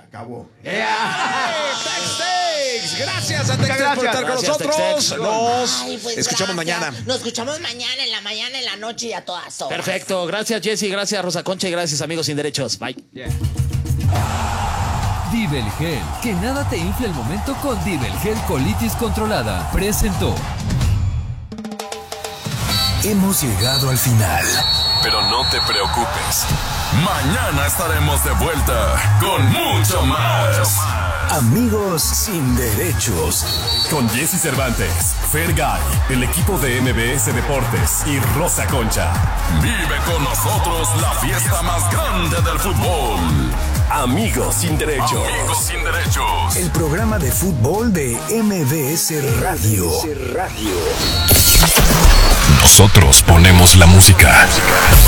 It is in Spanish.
acabó. Tex-Tex. Gracias a Tex-Tex por estar con nosotros. Tex-Tex. Nos Pues escuchamos mañana. Nos escuchamos mañana, en la noche y a todas horas. Perfecto. Gracias, Jessy. Gracias, Rosa Concha. Y gracias, amigos sin derechos. Bye. Divelgel. Que nada te infle el momento con Divelgel Colitis Controlada. Presentó. Hemos llegado al final. Pero no te preocupes. Mañana estaremos de vuelta con mucho más. Amigos sin derechos. Con Jessy Cervantes, Fergay, el equipo de MBS Deportes y Rosa Concha. Vive con nosotros la fiesta más grande del fútbol. Amigos sin derechos. Amigos sin derechos. El programa de fútbol de MBS Radio. Nosotros ponemos la música.